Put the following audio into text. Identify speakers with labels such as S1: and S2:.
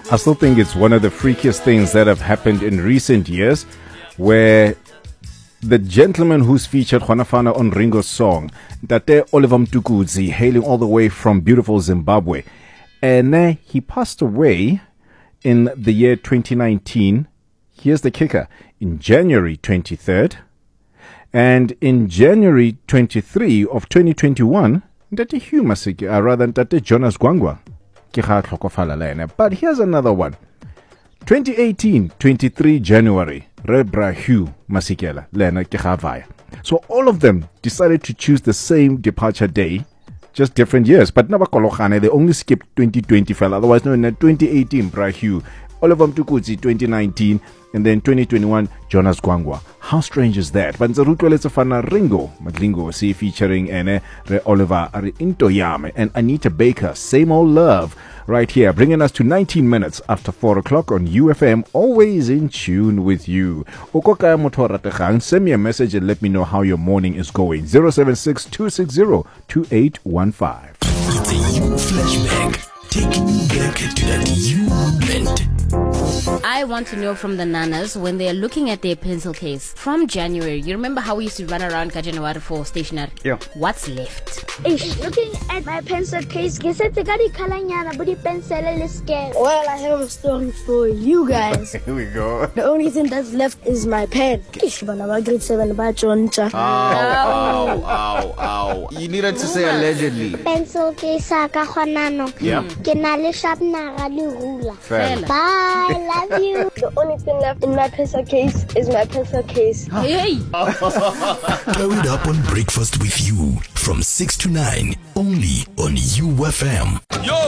S1: I still think it's one of the freakiest things that have happened in recent years, where the gentleman who's featured Khonafana on Ringo's song, Tate Oliver Mtukudzi, hailing all the way from beautiful Zimbabwe, and he passed away in the year 2019. Here's the kicker: in January 23rd, and in January 23 of 2021, Tate Hugh Masekela, rather than Tate Jonas Gwangwa. But here's another one. 2018, 23 January, Rebra Hugh Masekela, Lena Kichavaya. So all of them decided to choose the same departure day, just different years. But Nabakolokhane, they only skipped 2020, otherwise known as 2018, Bra Hugh, Oliver Mtukudzi 2019, and then 2021, Jonas Gwangwa. How strange is that? But let's find Ringo Madlingo see featuring Oliver Intoyame and Anita Baker. Same old love right here, bringing us to 19 minutes after 4 o'clock on UFM. Always in tune with you. Send me a message and let me know how your morning is going. 076-260-2815.
S2: It's a you flashback. Taking you back to that you moment.
S3: I want to know from the nanas when they are looking at their pencil case from January. You remember how we used to run around January for stationery?
S4: Yeah.
S3: What's left?
S5: Looking at my pencil case, well, I have a story for you guys.
S1: Here we go.
S5: The only thing that's left is my pen.
S4: Ow. You needed to say allegedly.
S5: Pencil case,
S4: Yeah.
S1: Fair.
S5: Bye, love you. The only thing left in my pencil case is my pencil case.
S3: Hey!
S2: Glow it up on Breakfast with You from 6 to 9, only on UFM.